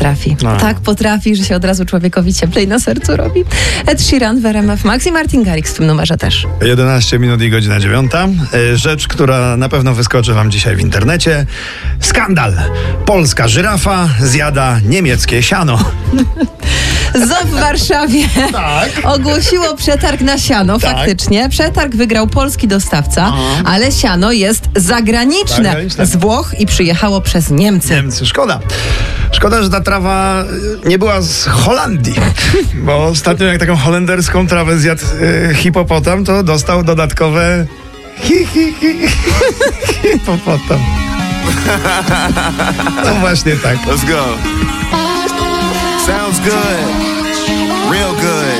potrafi. No. Tak potrafi, że się od razu człowiekowi cieplej na sercu robi. Ed Sheeran w RMF Max i Martin Garrix w tym numerze też. 11 minut i godzina 9. Rzecz, która na pewno wyskoczy wam dzisiaj w internecie. Skandal. Polska żyrafa zjada niemieckie siano. ZOO w Warszawie Tak. ogłosiło przetarg na siano. Tak. Faktycznie. Przetarg wygrał polski dostawca, ale siano jest zagraniczne. Zagraniczne. Z Włoch i przyjechało przez Niemcy. Niemcy. Szkoda. Szkoda, że ta trawa nie była z Holandii. Bo ostatnio jak taką holenderską trawę zjadł hipopotam, to dostał dodatkowe hipopotam. No właśnie tak. Let's go. Sounds good. Real good.